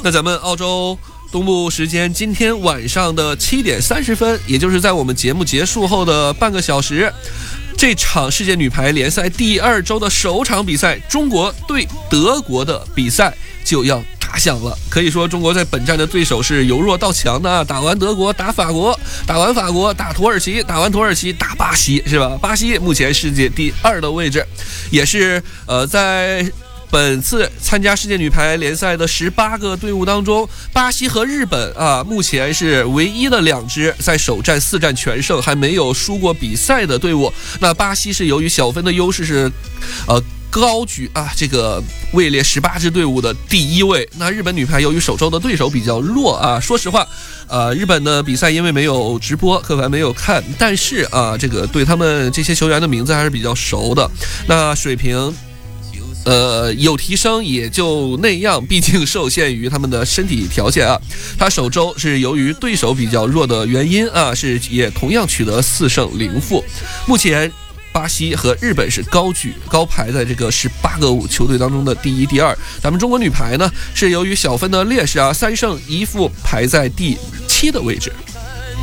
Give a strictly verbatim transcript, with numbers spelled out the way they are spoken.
那咱们澳洲东部时间今天晚上的七点三十分，也就是在我们节目结束后的半个小时，这场世界女排联赛第二周的首场比赛，中国对德国的比赛就要打响了。可以说中国在本站的对手是由弱到强的，打完德国打法国，打完法国打土耳其，打完土耳其打巴西，是吧？巴西目前世界第二的位置，也是呃在本次参加世界女排联赛的十八个队伍当中，巴西和日本啊，目前是唯一的两支在首战四战全胜还没有输过比赛的队伍。那巴西是由于小分的优势是呃高举啊这个位列十八支队伍的第一位。那日本女排由于首周的对手比较弱啊，说实话呃日本的比赛因为没有直播，客盘没有看，但是啊这个对他们这些球员的名字还是比较熟的。那水平呃，有提升也就那样，毕竟受限于他们的身体条件啊。他首周是由于对手比较弱的原因啊，是也同样取得四胜零负。目前巴西和日本是高举高排在这个十八个球队当中的第一、第二。咱们中国女排呢，是由于小分的劣势啊，三胜一负排在第七的位置。